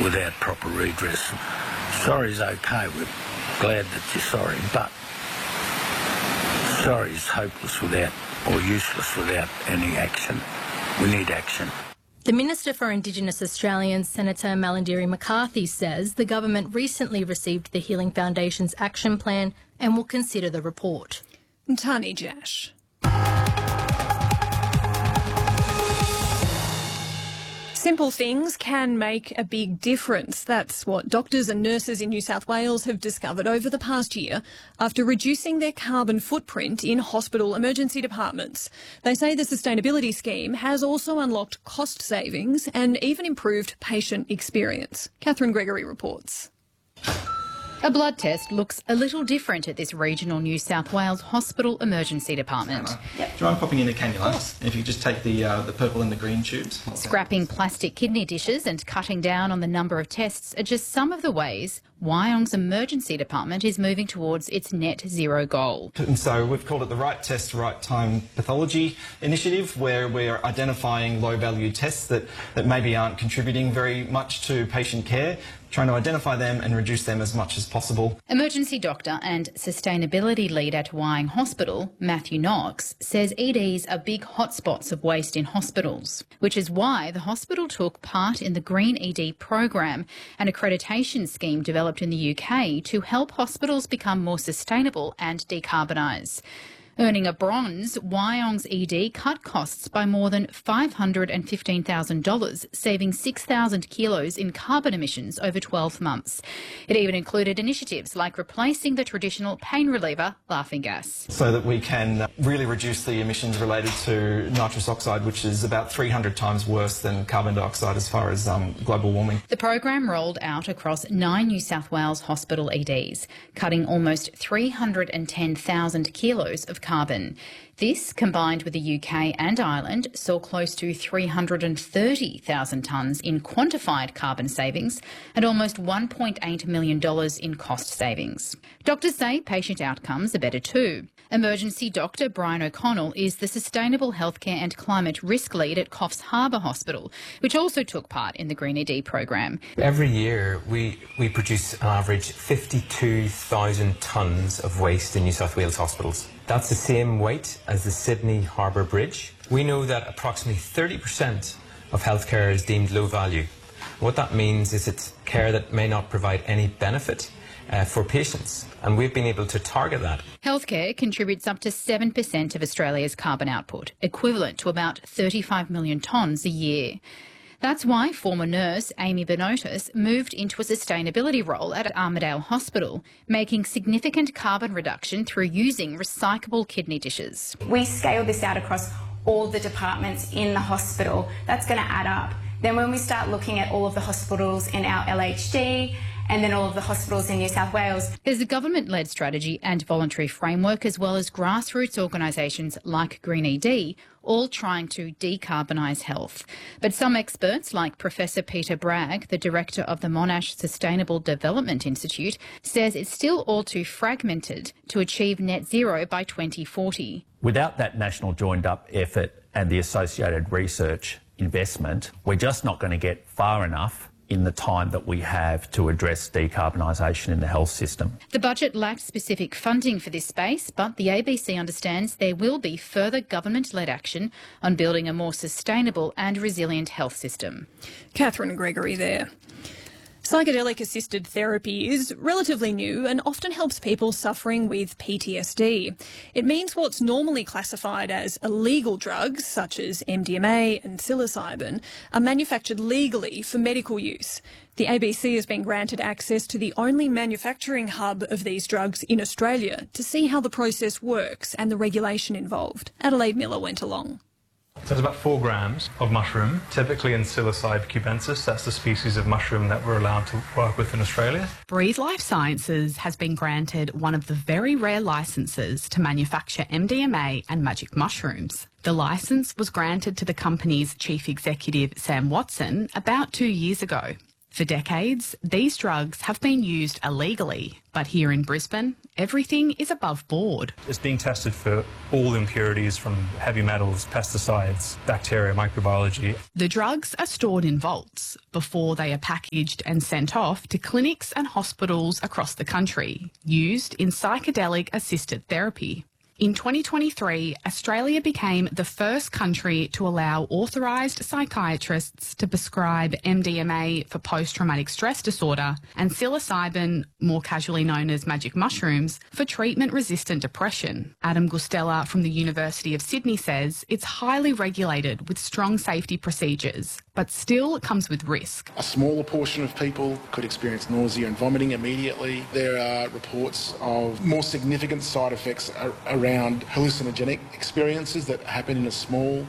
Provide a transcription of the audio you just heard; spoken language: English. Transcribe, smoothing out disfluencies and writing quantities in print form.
without proper redress. Sorry's okay, we're glad that you're sorry, but sorry is hopeless without, or useless without any action. We need action. The Minister for Indigenous Australians, Senator Malarndirri McCarthy, says the government recently received the Healing Foundation's action plan and will consider the report. Tani Jash. Simple things can make a big difference. That's what doctors and nurses in New South Wales have discovered over the past year after reducing their carbon footprint in hospital emergency departments. They say the sustainability scheme has also unlocked cost savings and even improved patient experience. Catherine Gregory reports. A blood test looks a little different at this regional New South Wales hospital emergency department. Do you mind popping in a cannula? If you just take the purple and the green tubes. Scrapping plastic kidney dishes and cutting down on the number of tests are just some of the ways Wyong's emergency department is moving towards its net zero goal. And so we've called it the Right Test, Right Time Pathology Initiative, where we're identifying low-value tests that maybe aren't contributing very much to patient care, trying to identify them and reduce them as much as possible. Emergency doctor and sustainability lead at Wyong Hospital, Matthew Knox, says EDs are big hotspots of waste in hospitals, which is why the hospital took part in the Green ED program, an accreditation scheme developed in the UK to help hospitals become more sustainable and decarbonise. Earning a bronze, Wyong's ED cut costs by more than $515,000, saving 6,000 kilos in carbon emissions over 12 months. It even included initiatives like replacing the traditional pain reliever, laughing gas. So that we can really reduce the emissions related to nitrous oxide, which is about 300 times worse than carbon dioxide as far as global warming. The program rolled out across 9 New South Wales hospital EDs, cutting almost 310,000 kilos of carbon. This, combined with the UK and Ireland, saw close to 330,000 tonnes in quantified carbon savings and almost $1.8 million in cost savings. Doctors say patient outcomes are better too. Emergency doctor Brian O'Connell is the Sustainable Healthcare and Climate Risk Lead at Coffs Harbour Hospital, which also took part in the Green ED program. Every year we produce on average 52,000 tonnes of waste in New South Wales hospitals. That's the same weight as the Sydney Harbour Bridge. We know that approximately 30% of healthcare is deemed low value. What that means is it's care that may not provide any benefit for patients, and we've been able to target that. Healthcare contributes up to 7% of Australia's carbon output, equivalent to about 35 million tonnes a year. That's why former nurse Amy Benotis moved into a sustainability role at Armidale Hospital, making significant carbon reduction through using recyclable kidney dishes. We scale this out across all the departments in the hospital. That's going to add up. Then when we start looking at all of the hospitals in our LHD and then all of the hospitals in New South Wales. There's a government-led strategy and voluntary framework, as well as grassroots organisations like Green ED, all trying to decarbonise health. But some experts, like Professor Peter Bragg, the director of the Monash Sustainable Development Institute, says it's still all too fragmented to achieve net zero by 2040. Without that national joined-up effort and the associated research investment, we're just not going to get far enough in the time that we have to address decarbonisation in the health system. The budget lacked specific funding for this space, but the ABC understands there will be further government-led action on building a more sustainable and resilient health system. Catherine Gregory there. Psychedelic-assisted therapy is relatively new and often helps people suffering with PTSD. It means what's normally classified as illegal drugs, such as MDMA and psilocybin, are manufactured legally for medical use. The ABC has been granted access to the only manufacturing hub of these drugs in Australia to see how the process works and the regulation involved. Adelaide Miller went along. So there's about 4 grams of mushroom, typically in Psilocybe cubensis. That's the species of mushroom that we're allowed to work with in Australia. Breathe Life Sciences has been granted one of the very rare licences to manufacture MDMA and magic mushrooms. The licence was granted to the company's chief executive, Sam Watson, about 2 years ago. For decades, these drugs have been used illegally, but here in Brisbane, everything is above board. It's being tested for all impurities from heavy metals, pesticides, bacteria, microbiology. The drugs are stored in vaults before they are packaged and sent off to clinics and hospitals across the country, used in psychedelic-assisted therapy. In 2023, Australia became the first country to allow authorised psychiatrists to prescribe MDMA for post-traumatic stress disorder and psilocybin, more casually known as magic mushrooms, for treatment-resistant depression. Adam Gustella from the University of Sydney says it's highly regulated with strong safety procedures, but still comes with risk. A smaller portion of people could experience nausea and vomiting immediately. There are reports of more significant side effects around hallucinogenic experiences that happen in a small